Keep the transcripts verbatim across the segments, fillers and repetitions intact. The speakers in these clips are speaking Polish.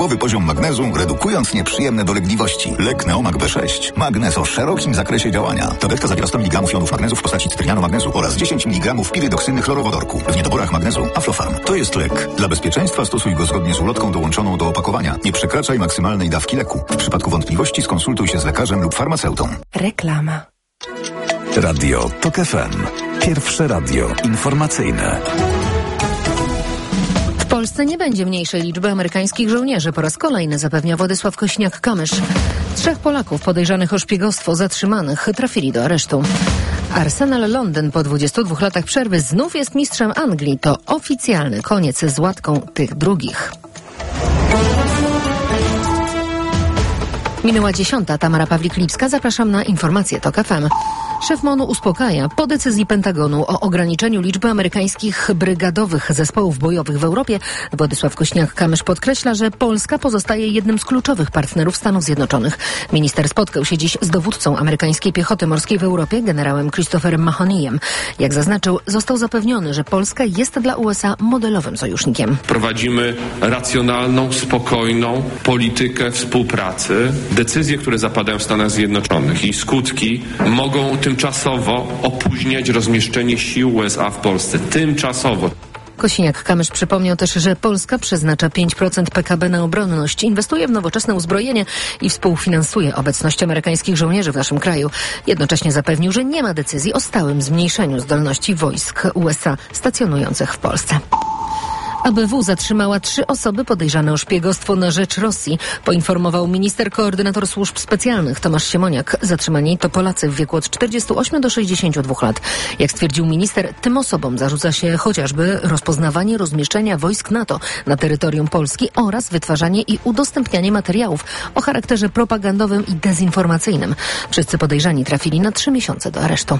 prawidłowy poziom magnezu, redukując nieprzyjemne dolegliwości. Lek Neomag B sześć. Magnez o szerokim zakresie działania. Tabletka zawiera sto miligramów jonów magnezu w postaci cytrynianu magnezu oraz dziesięć miligramów pirydoksyny chlorowodorku. W niedoborach magnezu Aflofarm. To jest lek. Dla bezpieczeństwa stosuj go zgodnie z ulotką dołączoną do opakowania. Nie przekraczaj maksymalnej dawki leku. W przypadku wątpliwości skonsultuj się z lekarzem lub farmaceutą. Reklama. Radio TOK F M. Pierwsze radio informacyjne. W Polsce nie będzie mniejszej liczby amerykańskich żołnierzy. Po raz kolejny zapewnia Władysław Kośniak-Kamysz. Trzech Polaków podejrzanych o szpiegostwo zatrzymanych trafili do aresztu. Arsenal Londyn po dwudziestu dwóch latach przerwy znów jest mistrzem Anglii. To oficjalny koniec z łatką tych drugich. Minęła dziesiąta. Tamara Pawlik-Lipska. Zapraszam na informacje TOK F M. Szef MON-u uspokaja. Po decyzji Pentagonu o ograniczeniu liczby amerykańskich brygadowych zespołów bojowych w Europie, Władysław Kośniak-Kamysz podkreśla, że Polska pozostaje jednym z kluczowych partnerów Stanów Zjednoczonych. Minister spotkał się dziś z dowódcą amerykańskiej piechoty morskiej w Europie, generałem Christopherem Mahoneyem. Jak zaznaczył, został zapewniony, że Polska jest dla U S A modelowym sojusznikiem. Prowadzimy racjonalną, spokojną politykę współpracy. Decyzje, które zapadają w Stanach Zjednoczonych i skutki mogą tymczasowo opóźniać rozmieszczenie sił U S A w Polsce. Tymczasowo. Kośniak-Kamysz przypomniał też, że Polska przeznacza pięć procent P K B na obronność, inwestuje w nowoczesne uzbrojenie i współfinansuje obecność amerykańskich żołnierzy w naszym kraju. Jednocześnie zapewnił, że nie ma decyzji o stałym zmniejszeniu zdolności wojsk U S A stacjonujących w Polsce. A B W zatrzymała trzy osoby podejrzane o szpiegostwo na rzecz Rosji, poinformował minister koordynator służb specjalnych Tomasz Siemoniak. Zatrzymani to Polacy w wieku od czterdziestu ośmiu do sześćdziesięciu dwóch lat. Jak stwierdził minister, tym osobom zarzuca się chociażby rozpoznawanie rozmieszczenia wojsk NATO na terytorium Polski oraz wytwarzanie i udostępnianie materiałów o charakterze propagandowym i dezinformacyjnym. Wszyscy podejrzani trafili na trzy miesiące do aresztu.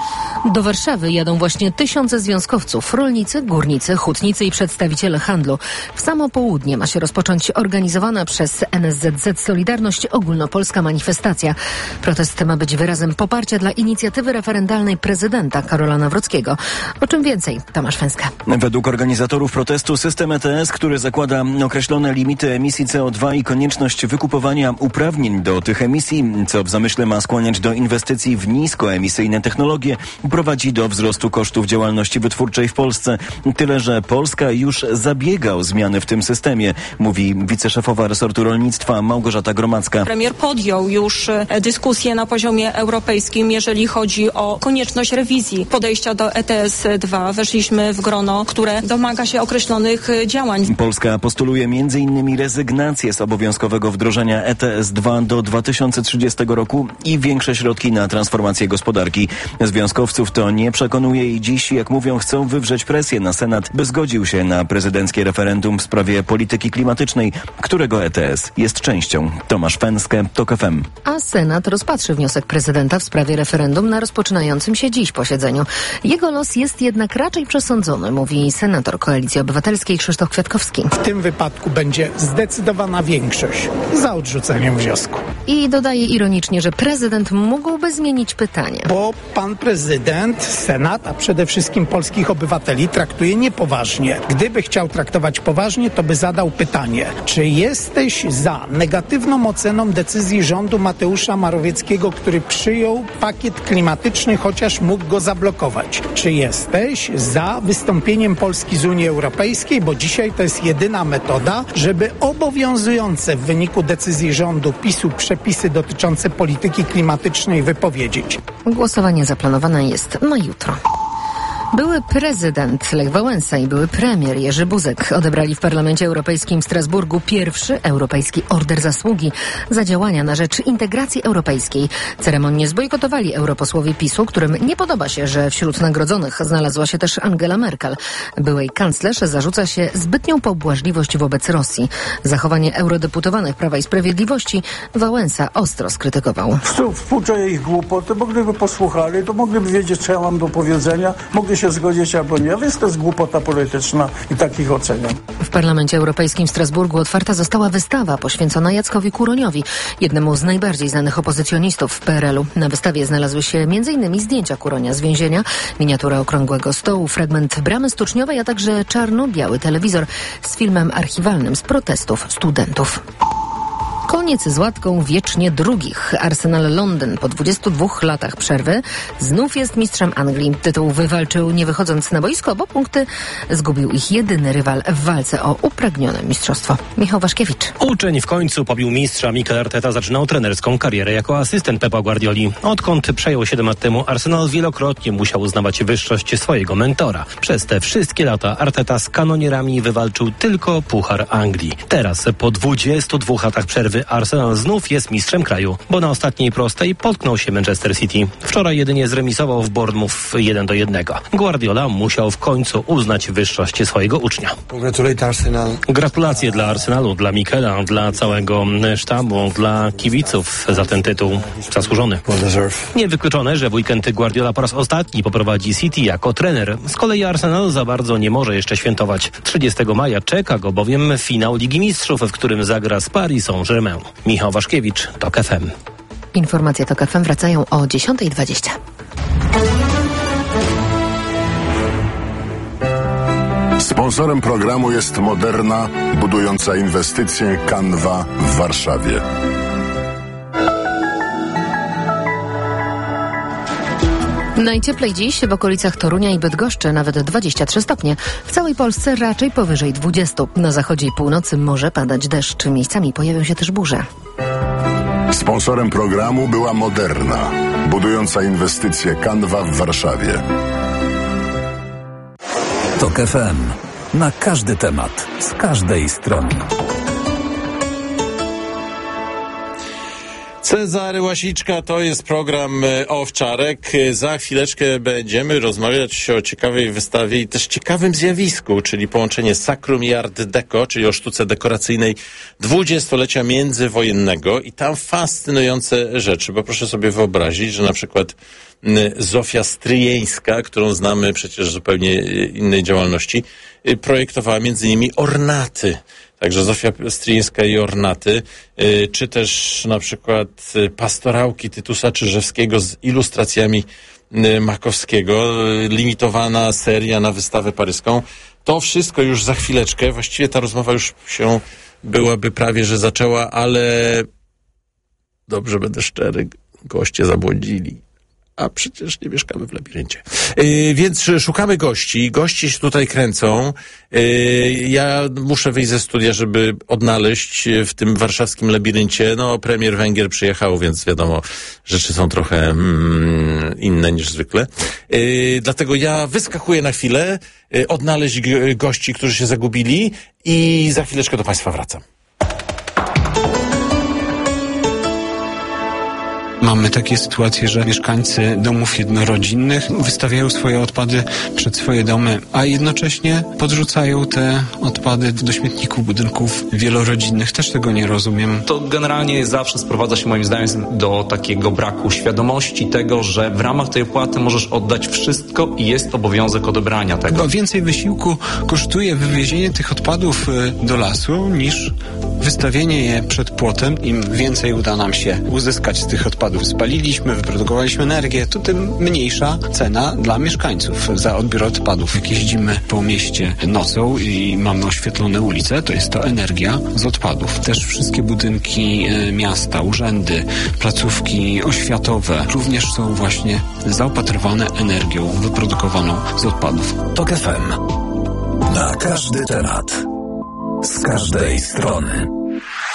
Do Warszawy jadą właśnie tysiące związkowców, rolnicy, górnicy, hutnicy i przedstawiciele handlu. W samo południe ma się rozpocząć organizowana przez N S Z Z Solidarność ogólnopolska manifestacja. Protest ma być wyrazem poparcia dla inicjatywy referendalnej prezydenta Karola Nawrockiego. O czym więcej, Tomasz Fęska. Według organizatorów protestu system E T S, który zakłada określone limity emisji C O dwa i konieczność wykupowania uprawnień do tych emisji, co w zamyśle ma skłaniać do inwestycji w niskoemisyjne technologie, prowadzi do wzrostu kosztów działalności wytwórczej w Polsce. Tyle, że Polska już zabiega o zmiany w tym systemie, mówi wiceszefowa resortu rolnictwa Małgorzata Gromacka. Premier podjął już dyskusję na poziomie europejskim, jeżeli chodzi o konieczność rewizji podejścia do E T S dwa. Weszliśmy w grono, które domaga się określonych działań. Polska postuluje między innymi rezygnację z obowiązkowego wdrożenia E T S dwa do dwa tysiące trzydziestego roku i większe środki na transformację gospodarki. Związkowców to nie przekonuje i dziś, jak mówią, chcą wywrzeć presję na Senat, by zgodził się na prezydenckie referendum w sprawie polityki klimatycznej, którego E T S jest częścią. Tomasz Fęskę, TOK F M. A Senat rozpatrzy wniosek prezydenta w sprawie referendum na rozpoczynającym się dziś posiedzeniu. Jego los jest jednak raczej przesądzony, mówi senator Koalicji Obywatelskiej Krzysztof Kwiatkowski. W tym wypadku będzie zdecydowana większość za odrzuceniem wniosku. I dodaje ironicznie, że prezydent mógłby zmienić pytanie. Bo pan prezydent, Senat, a przede wszystkim polskich obywateli traktuje niepoważnie. Gdyby chciał traktować poważnie, to by zadał pytanie, czy jesteś za negatywną oceną decyzji rządu Mateusza Morawieckiego, który przyjął pakiet klimatyczny, chociaż mógł go zablokować? Czy jesteś za wystąpieniem Polski z Unii Europejskiej, bo dzisiaj to jest jedyna metoda, żeby obowiązujące w wyniku decyzji rządu PiSu przepisy dotyczące polityki klimatycznej wypowiedzieć? Głosowanie zaplanowane jest na jutro. Były prezydent Lech Wałęsa i były premier Jerzy Buzek odebrali w Parlamencie Europejskim w Strasburgu pierwszy Europejski Order Zasługi za działania na rzecz integracji europejskiej. Ceremonię zbojkotowali europosłowie PiSu, którym nie podoba się, że wśród nagrodzonych znalazła się też Angela Merkel. Byłej kanclerz zarzuca się zbytnią pobłażliwość wobec Rosji. Zachowanie eurodeputowanych Prawa i Sprawiedliwości Wałęsa ostro skrytykował. Współczuję ich głupoty, bo gdyby posłuchali, to mogliby wiedzieć, co ja mam do powiedzenia, mogli możecie się zgodzić albo nie, więc to jest głupota polityczna i takich oceniam. W Parlamencie Europejskim w Strasburgu otwarta została wystawa poświęcona Jackowi Kuroniowi, jednemu z najbardziej znanych opozycjonistów w P R L u. Na wystawie znalazły się m in zdjęcia Kuronia z więzienia, miniatura okrągłego stołu, fragment bramy stoczniowej, a także czarno-biały telewizor z filmem archiwalnym z protestów studentów. Koniec z łatką wiecznie drugich. Arsenal Londyn po dwudziestu dwóch latach przerwy znów jest mistrzem Anglii. Tytuł wywalczył nie wychodząc na boisko, bo punkty zgubił ich jedyny rywal w walce o upragnione mistrzostwo. Michał Waszkiewicz. Uczeń w końcu pobił mistrza. Mikel Arteta zaczynał trenerską karierę jako asystent Pepa Guardioli. Odkąd przejął siedem lat temu, Arsenal wielokrotnie musiał uznawać wyższość swojego mentora. Przez te wszystkie lata Arteta z kanonierami wywalczył tylko Puchar Anglii. Teraz po dwudziestu dwóch latach przerwy Arsenal znów jest mistrzem kraju, bo na ostatniej prostej potknął się Manchester City. Wczoraj jedynie zremisował w Bournemouth jeden do jednego. Guardiola musiał w końcu uznać wyższość swojego ucznia. Gratulacje dla Arsenalu, dla Mikela, dla całego sztabu, dla kibiców za ten tytuł zasłużony. Niewykluczone, że w weekend Guardiola po raz ostatni poprowadzi City jako trener. Z kolei Arsenal za bardzo nie może jeszcze świętować. trzydziestego maja czeka go bowiem finał Ligi Mistrzów, w którym zagra z Paris Saint-Germain. Michał Waszkiewicz, TOK F M. Informacje TOK F M wracają o dziesiąta dwadzieścia. Sponsorem programu jest Moderna, budująca inwestycje Canva w Warszawie. Najcieplej dziś w okolicach Torunia i Bydgoszczy, nawet dwadzieścia trzy stopnie. W całej Polsce raczej powyżej dwudziestu. Na zachodzie i północy może padać deszcz. Miejscami pojawią się też burze. Sponsorem programu była Moderna, budująca inwestycje Canva w Warszawie. TOK F M. Na każdy temat, z każdej strony. Cezary Łasiczka, to jest program Owczarek. Za chwileczkę będziemy rozmawiać o ciekawej wystawie i też ciekawym zjawisku, czyli połączenie Sacrum i Art Deco, czyli o sztuce dekoracyjnej dwudziestolecia międzywojennego i tam fascynujące rzeczy, bo proszę sobie wyobrazić, że na przykład Zofia Stryjeńska, którą znamy przecież z zupełnie innej działalności, projektowała między innymi ornaty. Także Zofia Stryjeńska i ornaty, y, czy też na przykład y, pastorałki Tytusa Czyżewskiego z ilustracjami y, Makowskiego, y, limitowana seria na wystawę paryską. To wszystko już za chwileczkę. Właściwie ta rozmowa już się byłaby prawie, że zaczęła, ale dobrze będę szczery, goście zabłądzili. A przecież nie mieszkamy w labiryncie. Yy, więc szukamy gości. Goście się tutaj kręcą. Yy, ja muszę wyjść ze studia, żeby odnaleźć w tym warszawskim labiryncie. No, premier Węgier przyjechał, więc wiadomo, rzeczy są trochę mm, inne niż zwykle. Yy, dlatego ja wyskakuję na chwilę, yy, odnaleźć g- gości, którzy się zagubili i za chwileczkę do Państwa wracam. Mamy takie sytuacje, że mieszkańcy domów jednorodzinnych wystawiają swoje odpady przed swoje domy, a jednocześnie podrzucają te odpady do śmietników budynków wielorodzinnych. Też tego nie rozumiem. To generalnie zawsze sprowadza się moim zdaniem do takiego braku świadomości tego, że w ramach tej opłaty możesz oddać wszystko i jest obowiązek odebrania tego. Chyba więcej wysiłku kosztuje wywiezienie tych odpadów do lasu niż wystawienie je przed płotem. Im więcej uda nam się uzyskać z tych odpadów, spaliliśmy, wyprodukowaliśmy energię, to tym mniejsza cena dla mieszkańców za odbiór odpadów. Jak jeździmy po mieście nocą i mamy oświetlone ulice, to jest to energia z odpadów. Też wszystkie budynki miasta, urzędy, placówki oświatowe również są właśnie zaopatrywane energią wyprodukowaną z odpadów. TOK F M. Na każdy temat, z każdej strony.